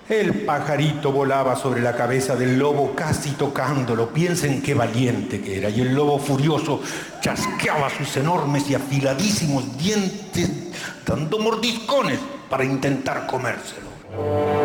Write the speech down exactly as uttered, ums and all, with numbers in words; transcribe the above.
El pajarito volaba sobre la cabeza del lobo casi tocándolo. Piensen qué valiente que era. Y el lobo furioso chasqueaba sus enormes y afiladísimos dientes, dando mordiscones para intentar comérselo.